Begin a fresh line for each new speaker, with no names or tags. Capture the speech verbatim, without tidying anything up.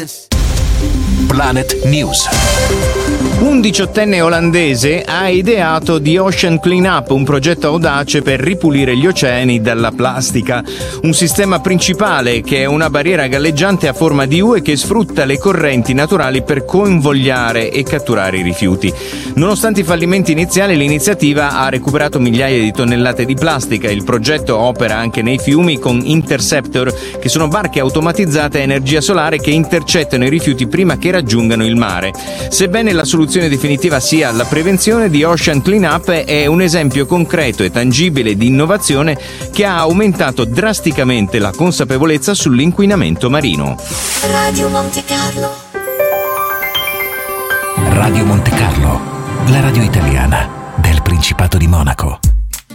Planet News.
Un diciottenne olandese ha ideato The Ocean Cleanup, un progetto audace per ripulire gli oceani dalla plastica. Un sistema principale che è una barriera galleggiante a forma di U e che sfrutta le correnti naturali per convogliare e catturare i rifiuti. Nonostante i fallimenti iniziali, l'iniziativa ha recuperato migliaia di tonnellate di plastica. Il progetto opera anche nei fiumi con Interceptor, che sono barche automatizzate a energia solare che intercettano i rifiuti prima che raggiungano il mare. Sebbene la soluzione definitiva sia la prevenzione, The Ocean Cleanup è un esempio concreto e tangibile di innovazione che ha aumentato drasticamente la consapevolezza sull'inquinamento marino.
Radio Monte Carlo.
Radio Monte Carlo, la radio italiana del Principato di Monaco.